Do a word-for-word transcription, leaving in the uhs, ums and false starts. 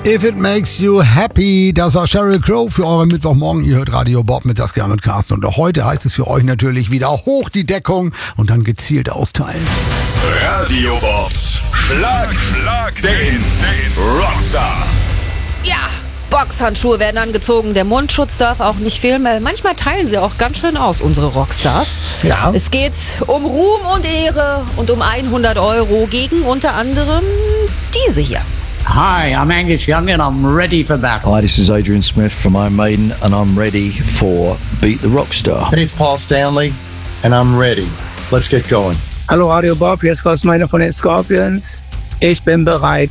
If it makes you happy, das war Sheryl Crow für euren Mittwochmorgen. Ihr hört Radio Bob mit Saskia und Carsten. Und auch heute heißt es für euch natürlich wieder hoch die Deckung und dann gezielt austeilen. Radio Bobs Schlagschlag den, den Rockstar. Ja, Boxhandschuhe werden angezogen, der Mundschutz darf auch nicht fehlen, weil manchmal teilen sie auch ganz schön aus, unsere Rockstars. Ja. Es geht um Ruhm und Ehre und um hundert Euro gegen unter anderem diese hier. Hi, I'm Angus Young and I'm ready for battle. Hi, this is Adrian Smith from Iron Maiden and I'm ready for Beat the Rockstar. Hey, it's Paul Stanley and I'm ready. Let's get going. Hallo Radio Bob, hier ist Klaus Meiner von den Scorpions. Ich bin bereit.